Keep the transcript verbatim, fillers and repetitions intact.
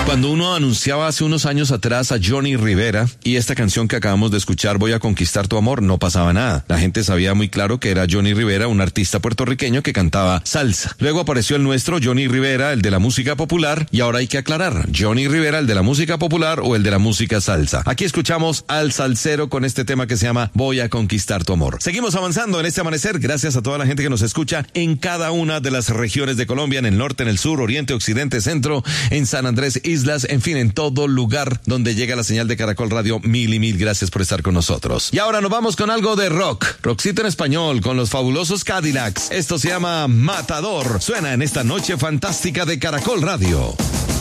Cuando uno anunciaba hace unos años atrás a Johnny Rivera y esta canción que acabamos de escuchar, Voy a conquistar tu amor, no pasaba nada. La gente sabía muy claro que era Johnny Rivera, un artista puertorriqueño que cantaba salsa. Luego apareció el nuestro, Johnny Rivera, el de la música popular, y ahora hay que aclarar, Johnny Rivera, el de la música popular o el de la música salsa. Aquí escuchamos al salsero con este tema que se llama Voy a conquistar tu amor. Seguimos avanzando en este amanecer, gracias a toda la gente que nos escucha en cada una de las regiones de Colombia, en el norte, en el sur, oriente, occidente, centro, en San Andrés, Islas, en fin, en todo lugar donde llega la señal de Caracol Radio. Mil y mil gracias por estar con nosotros. Y ahora nos vamos con algo de rock, rockcito en español, con los fabulosos Cadillacs. Esto se llama Matador. Suena en esta noche fantástica de Caracol Radio.